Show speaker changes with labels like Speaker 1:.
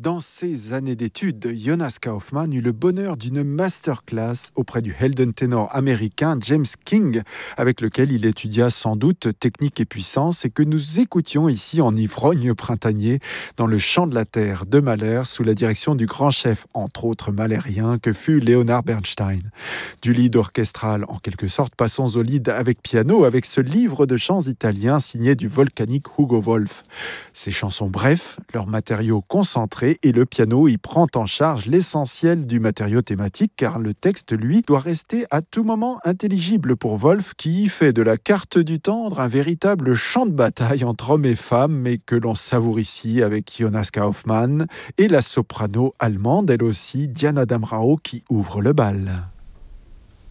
Speaker 1: Dans ses années d'études, Jonas Kaufmann eut le bonheur d'une masterclass auprès du Helden ténor américain James King, avec lequel il étudia sans doute technique et puissance, et que nous écoutions ici en ivrogne printanier dans le chant de la terre de Mahler sous la direction du grand chef, entre autres mahlérien, que fut Leonard Bernstein. Du lead orchestral, en quelque sorte, passons au lead avec piano, avec ce livre de chants italiens signé du volcanique Hugo Wolf. Ces chansons brefs, leur matériau concentré, et le piano y prend en charge l'essentiel du matériau thématique, car le texte, lui, doit rester à tout moment intelligible pour Wolf, qui y fait de la carte du tendre un véritable champ de bataille entre hommes et femmes, mais que l'on savoure ici avec Jonas Kaufmann et la soprano allemande, elle aussi, Diana Damrau, qui ouvre le bal.